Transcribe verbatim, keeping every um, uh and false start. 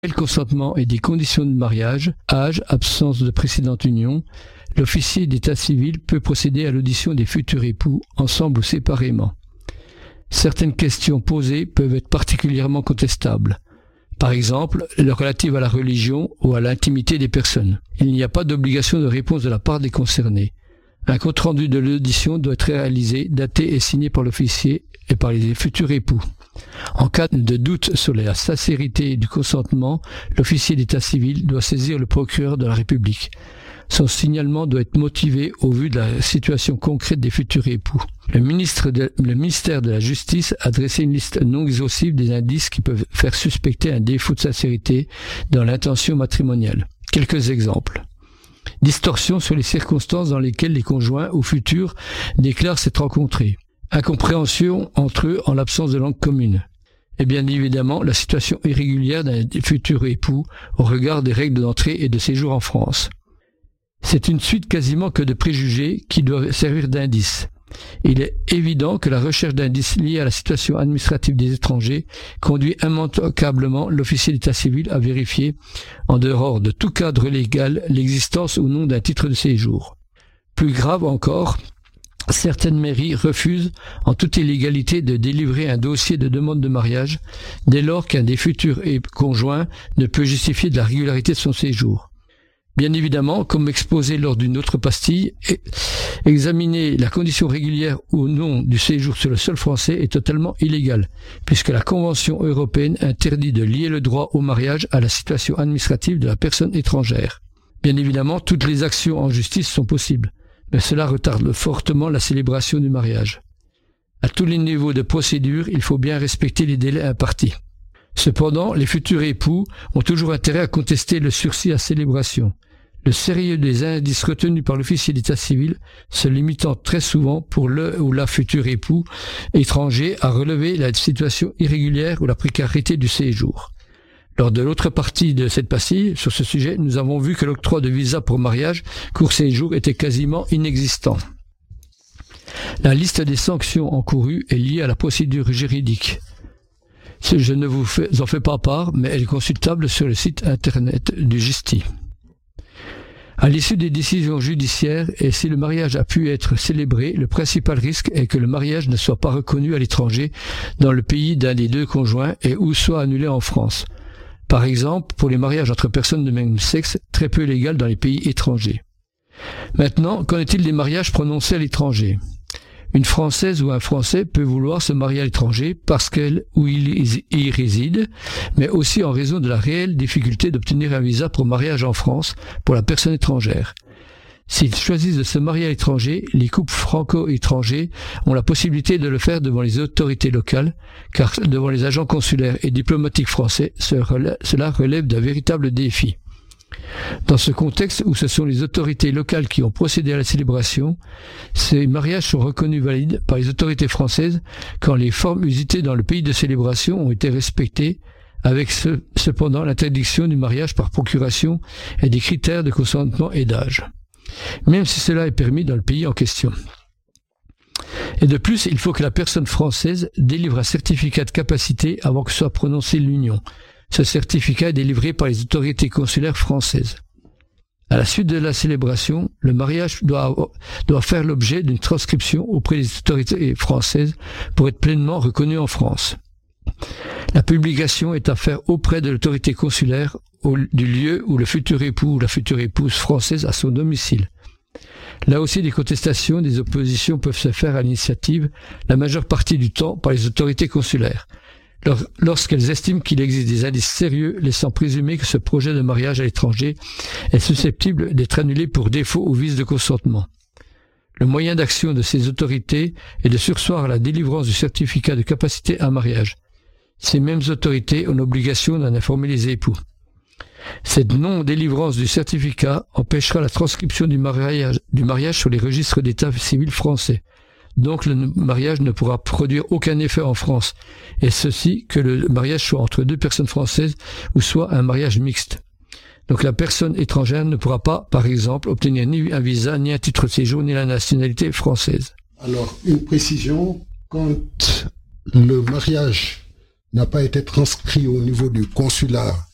Le consentement et des conditions de mariage, âge, absence de précédente union, l'officier d'état civil peut procéder à l'audition des futurs époux, ensemble ou séparément. Certaines questions posées peuvent être particulièrement contestables. Par exemple, relatives à la religion ou à l'intimité des personnes. Il n'y a pas d'obligation de réponse de la part des concernés. Un compte-rendu de l'audition doit être réalisé, daté et signé par l'officier et par les futurs époux. En cas de doute sur la sincérité du consentement, l'officier d'état civil doit saisir le procureur de la République. Son signalement doit être motivé au vu de la situation concrète des futurs époux. Le, ministre de, le ministère de la Justice a dressé une liste non exhaustive des indices qui peuvent faire suspecter un défaut de sincérité dans l'intention matrimoniale. Quelques exemples. Distorsion sur les circonstances dans lesquelles les conjoints ou futurs déclarent s'être rencontrés. Incompréhension entre eux en l'absence de langue commune. Et bien évidemment, la situation irrégulière d'un futur époux au regard des règles d'entrée et de séjour en France. C'est une suite quasiment que de préjugés qui doivent servir d'indices. Il est évident que la recherche d'indices liés à la situation administrative des étrangers conduit immanquablement l'officier d'état civil à vérifier, en dehors de tout cadre légal, l'existence ou non d'un titre de séjour. Plus grave encore, certaines mairies refusent en toute illégalité de délivrer un dossier de demande de mariage dès lors qu'un des futurs conjoints ne peut justifier de la régularité de son séjour. Bien évidemment, comme exposé lors d'une autre pastille, examiner la condition régulière ou non du séjour sur le sol français est totalement illégal, puisque la Convention européenne interdit de lier le droit au mariage à la situation administrative de la personne étrangère. Bien évidemment, toutes les actions en justice sont possibles, mais cela retarde fortement la célébration du mariage. À tous les niveaux de procédure, il faut bien respecter les délais impartis. Cependant, les futurs époux ont toujours intérêt à contester le sursis à célébration. Le sérieux des indices retenus par l'officier d'état civil se limitant très souvent pour le ou la futur époux étranger à relever la situation irrégulière ou la précarité du séjour. Lors de l'autre partie de cette pastille, sur ce sujet, nous avons vu que l'octroi de visa pour mariage court séjour était quasiment inexistant. La liste des sanctions encourues est liée à la procédure juridique. Je ne vous en fais pas part, mais elle est consultable sur le site internet du Justi. À l'issue des décisions judiciaires, et si le mariage a pu être célébré, le principal risque est que le mariage ne soit pas reconnu à l'étranger dans le pays d'un des deux conjoints et ou soit annulé en France. Par exemple, pour les mariages entre personnes de même sexe, très peu légal dans les pays étrangers. Maintenant, qu'en est-il des mariages prononcés à l'étranger ? Une Française ou un Français peut vouloir se marier à l'étranger parce qu'elle ou il y réside, mais aussi en raison de la réelle difficulté d'obtenir un visa pour mariage en France pour la personne étrangère. S'ils choisissent de se marier à l'étranger, les couples franco-étrangers ont la possibilité de le faire devant les autorités locales, car devant les agents consulaires et diplomatiques français, cela relève d'un véritable défi. Dans ce contexte où ce sont les autorités locales qui ont procédé à la célébration, ces mariages sont reconnus valides par les autorités françaises quand les formes usitées dans le pays de célébration ont été respectées, avec ce, cependant l'interdiction du mariage par procuration et des critères de consentement et d'âge, même si cela est permis dans le pays en question. Et de plus, il faut que la personne française délivre un certificat de capacité avant que soit prononcée l'union. Ce certificat est délivré par les autorités consulaires françaises. À la suite de la célébration, le mariage doit, doit faire l'objet d'une transcription auprès des autorités françaises pour être pleinement reconnu en France. La publication est à faire auprès de l'autorité consulaire au, du lieu où le futur époux ou la future épouse française a son domicile. Là aussi, des contestations, des oppositions peuvent se faire à l'initiative, la majeure partie du temps par les autorités consulaires, lorsqu'elles estiment qu'il existe des indices sérieux laissant présumer que ce projet de mariage à l'étranger est susceptible d'être annulé pour défaut ou vice de consentement. Le moyen d'action de ces autorités est de surseoir à la délivrance du certificat de capacité à mariage. Ces mêmes autorités ont l'obligation d'en informer les époux. Cette non-délivrance du certificat empêchera la transcription du mariage, du mariage sur les registres d'état civil français. Donc le mariage ne pourra produire aucun effet en France, et ceci que le mariage soit entre deux personnes françaises ou soit un mariage mixte. Donc la personne étrangère ne pourra pas, par exemple, obtenir ni un visa, ni un titre de séjour, ni la nationalité française. Alors, une précision, quand le mariage n'a pas été transcrit au niveau du consulat